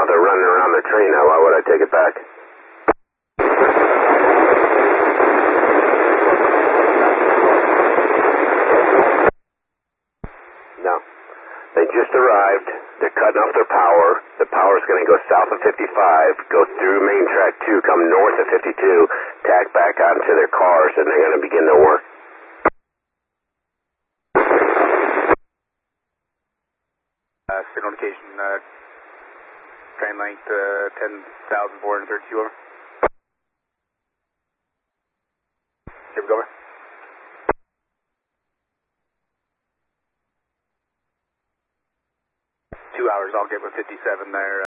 now. They're running around the tree now. Why would I take it back? No. They just arrived. They're cutting off their power. The power's going to go south of 55, go through main track 2, come north of 52, tag back onto their cars, and they're going to begin their work. Signal indication, train length 10,432 over. Here we go, over. 2 hours, I'll get with 57 there.